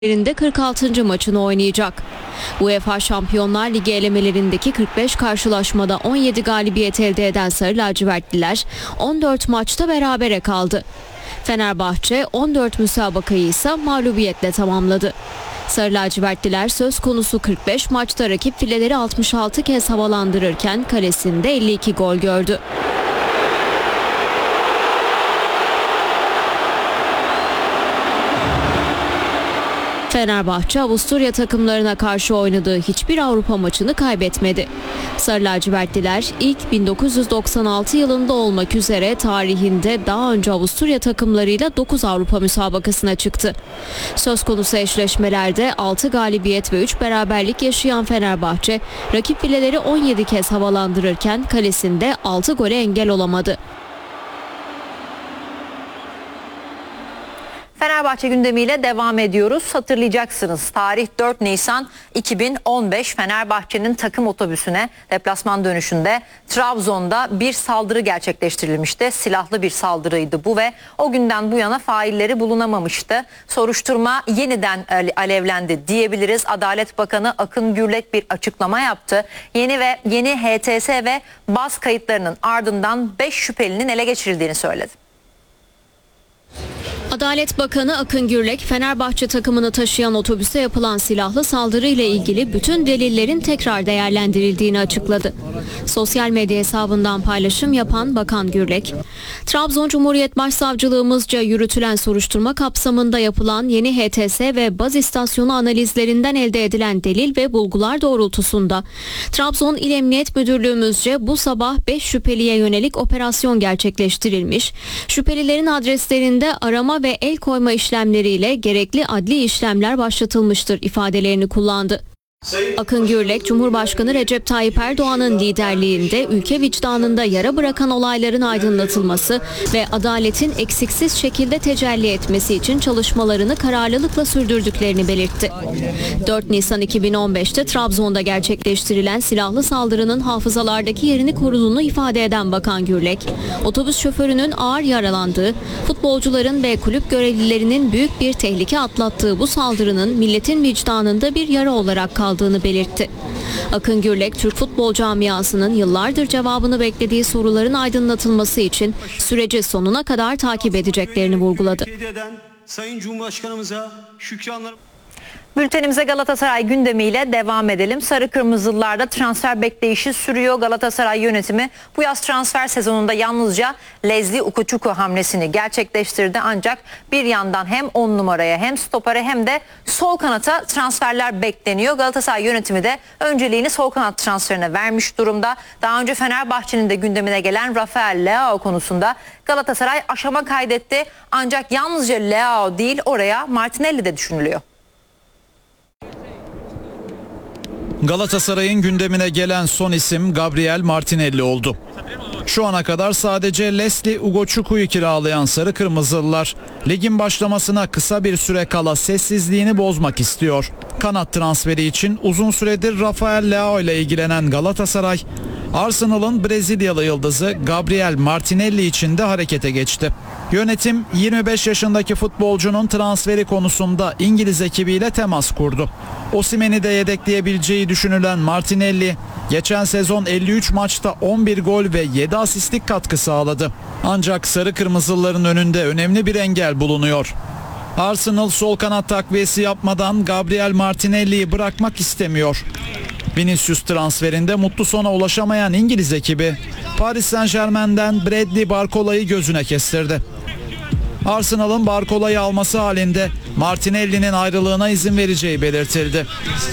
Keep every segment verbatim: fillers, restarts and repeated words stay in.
Lerinde kırk altıncı maçını oynayacak. UEFA Şampiyonlar Ligi elemelerindeki kırk beş karşılaşmada on yedi galibiyet elde eden Sarı Lacivertliler on dört maçta berabere kaldı. Fenerbahçe on dört müsabakayı ise mağlubiyetle tamamladı. Sarı Lacivertliler söz konusu kırk beş maçta rakip fileleri altmış altı kez havalandırırken kalesinde elli iki gol gördü. Fenerbahçe Avusturya takımlarına karşı oynadığı hiçbir Avrupa maçını kaybetmedi. Sarı lacivertliler ilk bin dokuz yüz doksan altı yılında olmak üzere tarihinde daha önce Avusturya takımlarıyla dokuz Avrupa müsabakasına çıktı. Söz konusu eşleşmelerde altı galibiyet ve üç beraberlik yaşayan Fenerbahçe rakip fileleri on yedi kez havalandırırken kalesinde altı gole engel olamadı. Fenerbahçe gündemiyle devam ediyoruz. Hatırlayacaksınız, tarih dört Nisan iki bin on beş Fenerbahçe'nin takım otobüsüne deplasman dönüşünde Trabzon'da bir saldırı gerçekleştirilmişti. Silahlı bir saldırıydı bu ve o günden bu yana failleri bulunamamıştı. Soruşturma yeniden alevlendi diyebiliriz. Adalet Bakanı Akın Gürlek bir açıklama yaptı. Yeni ve yeni H T S ve baz kayıtlarının ardından beş şüphelinin ele geçirildiğini söyledi. Adalet Bakanı Akın Gürlek, Fenerbahçe takımını taşıyan otobüse yapılan silahlı saldırı ile ilgili bütün delillerin tekrar değerlendirildiğini açıkladı. Sosyal medya hesabından paylaşım yapan Bakan Gürlek, Trabzon Cumhuriyet Başsavcılığımızca yürütülen soruşturma kapsamında yapılan yeni H T S ve baz istasyonu analizlerinden elde edilen delil ve bulgular doğrultusunda Trabzon İl Emniyet Müdürlüğümüzce bu sabah beş şüpheliye yönelik operasyon gerçekleştirilmiş. Şüphelilerin adreslerinde arama ve el koyma işlemleriyle gerekli adli işlemler başlatılmıştır ifadelerini kullandı. Akın Gürlek, Cumhurbaşkanı Recep Tayyip Erdoğan'ın liderliğinde ülke vicdanında yara bırakan olayların aydınlatılması ve adaletin eksiksiz şekilde tecelli etmesi için çalışmalarını kararlılıkla sürdürdüklerini belirtti. dört Nisan iki bin on beşte Trabzon'da gerçekleştirilen silahlı saldırının hafızalardaki yerini koruduğunu ifade eden Bakan Gürlek, otobüs şoförünün ağır yaralandığı, futbolcuların ve kulüp görevlilerinin büyük bir tehlike atlattığı bu saldırının milletin vicdanında bir yara olarak kaldı aldığını belirtti. Akın Gürlek, Türk futbol camiasının yıllardır cevabını beklediği soruların aydınlatılması için süreci sonuna kadar takip edeceklerini vurguladı. Sayın Cumhurbaşkanımıza şükranlar. Bültenimize Galatasaray gündemiyle devam edelim. Sarı Kırmızılılarda transfer bekleyişi sürüyor. Galatasaray yönetimi bu yaz transfer sezonunda yalnızca Leslie Ugochukwu hamlesini gerçekleştirdi. Ancak bir yandan hem on numaraya hem stopere hem de sol kanata transferler bekleniyor. Galatasaray yönetimi de önceliğini sol kanat transferine vermiş durumda. Daha önce Fenerbahçe'nin de gündemine gelen Rafael Leao konusunda Galatasaray aşama kaydetti. Ancak yalnızca Leao değil, oraya Martinelli de düşünülüyor. Galatasaray'ın gündemine gelen son isim Gabriel Martinelli oldu. Şu ana kadar sadece Leslie Ugochukwu'yu kiralayan Sarı Kırmızılılar ligin başlamasına kısa bir süre kala sessizliğini bozmak istiyor. Kanat transferi için uzun süredir Rafael Leao ile ilgilenen Galatasaray, Arsenal'ın Brezilyalı yıldızı Gabriel Martinelli için de harekete geçti. Yönetim yirmi beş yaşındaki futbolcunun transferi konusunda İngiliz ekibiyle temas kurdu. Osimhen'i de yedekleyebileceği düşünülen Martinelli, geçen sezon elli üç maçta on bir gol ve yedi asistlik katkı sağladı. Ancak Sarı Kırmızılıların önünde önemli bir engel bulunuyor. Arsenal sol kanat takviyesi yapmadan Gabriel Martinelli'yi bırakmak istemiyor. Vinicius transferinde mutlu sona ulaşamayan İngiliz ekibi Paris Saint-Germain'den Bradley Barcola'yı gözüne kestirdi. Arsenal'ın Barcola'yı alması halinde Martinelli'nin ayrılığına izin vereceği belirtildi.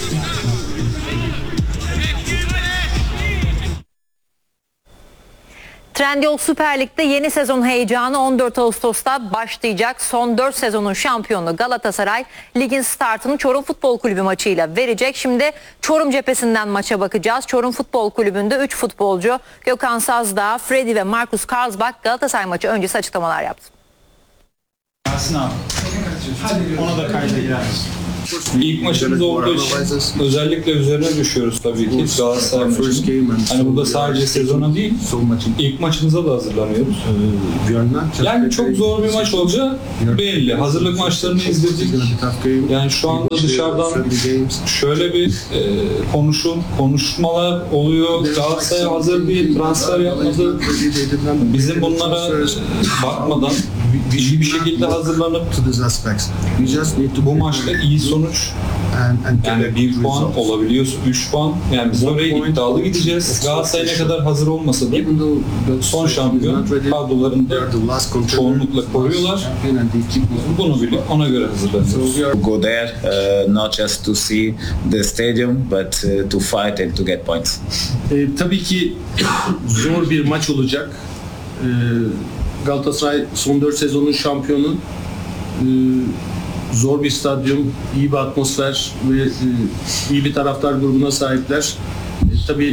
Trendyol Süper Lig'de yeni sezon heyecanı on dört Ağustos'ta başlayacak. Son dört sezonun şampiyonu Galatasaray ligin startını Çorum Futbol Kulübü maçıyla verecek. Şimdi Çorum cephesinden maça bakacağız. Çorum Futbol Kulübü'nde üç futbolcu Gökhan Sazdağ, Freddy ve Markus Karlsbach Galatasaray maçı öncesi açıklamalar yaptı. Yasin abi. Ona da kayda girer misin? İlk maçımız olduğu için özellikle üzerine düşüyoruz tabii ki Galatasaray maçının. Hani burada sadece sezona değil, ilk maçımıza da hazırlanıyoruz. Yani çok zor bir maç olacağı belli. Hazırlık maçlarını izledik. Yani şu anda dışarıdan şöyle bir e, konuşum, konuşmalar oluyor. Galatasaray hazır değil, transfer yapmadı. Bizim bunlara bakmadan iyi bir şekilde hazırlanıp bu maçta iyi sonuç, yani bir puan olabiliyorsa üç puan, yani biz oraya iddialı gideceğiz. Galatasaray ne kadar hazır olmasa da son şampiyon kadrolarında çoğunlukla koruyorlar. Bunu bilip ona göre hazırlanıyoruz. Go there, uh, not just to see the stadium, but uh, to fight and to get points. E, tabii ki zor bir maç olacak. E, Galatasaray son dört sezonun şampiyonu. E, zor bir stadyum, iyi bir atmosfer ve e, iyi bir taraftar grubuna sahipler. E, tabii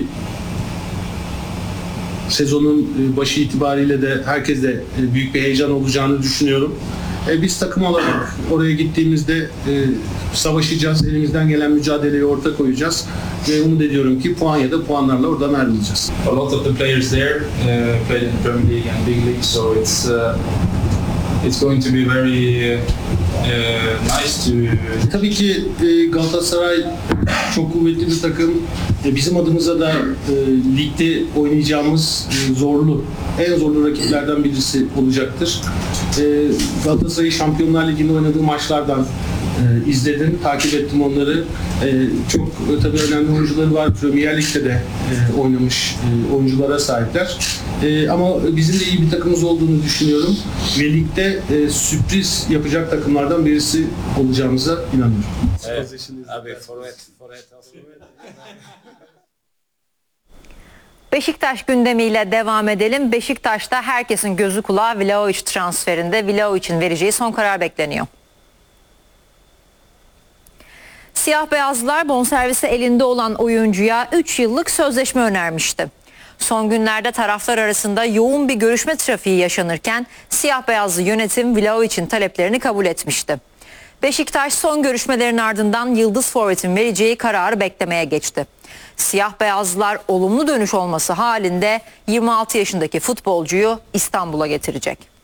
sezonun başı itibariyle de herkes de büyük bir heyecan olacağını düşünüyorum. E, biz takım olarak oraya gittiğimizde e, savaşacağız, elimizden gelen mücadeleyi ortaya koyacağız ve umut ediyorum ki puan ya da puanlarla oradan ayrılacağız. A lot of the players there uh, played in the Premier League and Big League, so it's uh, it's going to be very uh, uh, nice to. Tabii ki e, Galatasaray çok kuvvetli bir takım. E, bizim adımıza da e, ligde oynayacağımız e, zorlu, en zorlu rakiplerden birisi olacaktır. E, Galatasaray'ı Şampiyonlar Ligi'nde oynadığı maçlardan e, izledim, takip ettim onları. E, çok e, tabii önemli oyuncuları var. Premier Lig'de de e, oynamış e, oyunculara sahipler. E, ama bizim de iyi bir takımımız olduğunu düşünüyorum. Ve ligde e, sürpriz yapacak takımlardan birisi olacağımıza inanıyorum. Evet. Abi forvet, forvet Beşiktaş gündemiyle devam edelim. Beşiktaş'ta herkesin gözü kulağı Vlahovic transferinde. Vlahovic'in vereceği son karar bekleniyor. Siyah beyazlılar bonservisi elinde olan oyuncuya üç yıllık sözleşme önermişti. Son günlerde taraflar arasında yoğun bir görüşme trafiği yaşanırken siyah beyazlı yönetim Vlahovic'in taleplerini kabul etmişti. Beşiktaş son görüşmelerin ardından Yıldız Forvet'in vereceği kararı beklemeye geçti. Siyah beyazlılar olumlu dönüş olması halinde yirmi altı yaşındaki futbolcuyu İstanbul'a getirecek.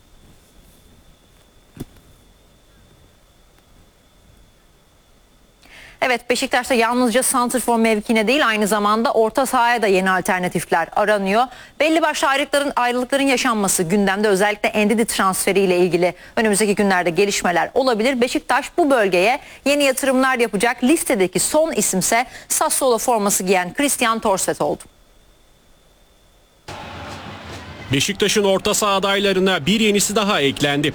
Evet, Beşiktaş'ta yalnızca santrfor mevkine değil, aynı zamanda orta sahaya da yeni alternatifler aranıyor. Belli başlı ayrılıkların, ayrılıkların yaşanması gündemde, özellikle Ndidi transferiyle ilgili önümüzdeki günlerde gelişmeler olabilir. Beşiktaş bu bölgeye yeni yatırımlar yapacak. Listedeki son isimse Sassuolo forması giyen Christian Torstvedt oldu. Beşiktaş'ın orta saha adaylarına bir yenisi daha eklendi.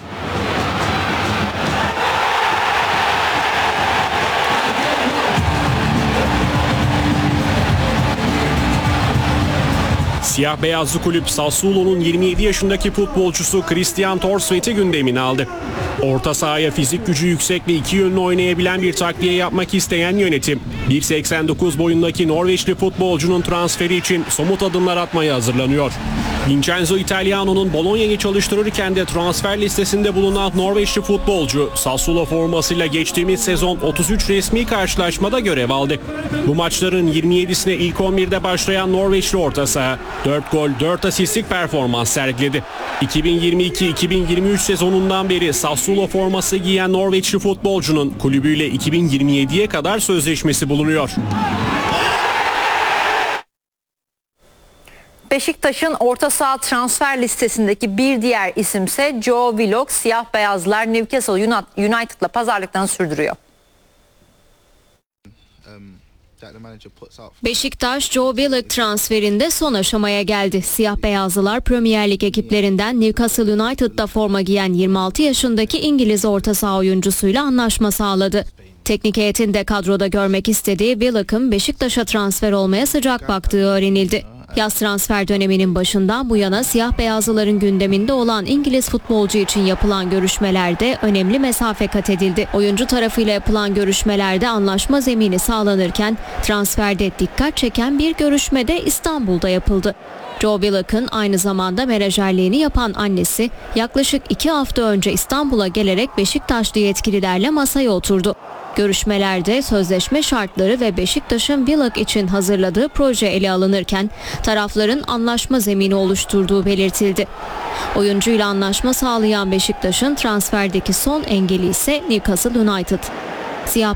Siyah beyazlı kulüp Sassuolo'nun yirmi yedi yaşındaki futbolcusu Christian Torstvedt'i gündemine aldı. Orta sahaya fizik gücü yüksek ve iki yönlü oynayabilen bir takviye yapmak isteyen yönetim, bir seksen dokuz boyundaki Norveçli futbolcunun transferi için somut adımlar atmaya hazırlanıyor. Vincenzo Italiano'nun Bologna'yı çalıştırırken de transfer listesinde bulunan Norveçli futbolcu Sassuolo formasıyla geçtiğimiz sezon otuz üç resmi karşılaşmada görev aldı. Bu maçların yirmi yedisine ilk on birde başlayan Norveçli orta saha dört gol dört asistlik performans sergiledi. iki bin yirmi iki iki bin yirmi üç sezonundan beri Sassuolo forması giyen Norveçli futbolcunun kulübüyle iki bin yirmi yediye kadar sözleşmesi bulunuyor. Beşiktaş'ın orta saha transfer listesindeki bir diğer isimse Joe Willock. Siyah beyazlar Newcastle United'la pazarlıklarını sürdürüyor. Beşiktaş, Joe Willock transferinde son aşamaya geldi. Siyah beyazlılar Premier Lig ekiplerinden Newcastle United'da forma giyen yirmi altı yaşındaki İngiliz orta saha oyuncusuyla anlaşma sağladı. Teknik heyetin de kadroda görmek istediği Willock'ın Beşiktaş'a transfer olmaya sıcak baktığı öğrenildi. Yaz transfer döneminin başından bu yana siyah beyazlıların gündeminde olan İngiliz futbolcu için yapılan görüşmelerde önemli mesafe kat edildi. Oyuncu tarafıyla yapılan görüşmelerde anlaşma zemini sağlanırken transferde dikkat çeken bir görüşme de İstanbul'da yapıldı. Joe Willock'ın aynı zamanda menajerliğini yapan annesi yaklaşık iki hafta önce İstanbul'a gelerek Beşiktaşlı yetkililerle masaya oturdu. Görüşmelerde sözleşme şartları ve Beşiktaş'ın Bilek için hazırladığı proje ele alınırken tarafların anlaşma zemini oluşturduğu belirtildi. Oyuncuyla anlaşma sağlayan Beşiktaş'ın transferdeki son engeli ise Newcastle United. Siyah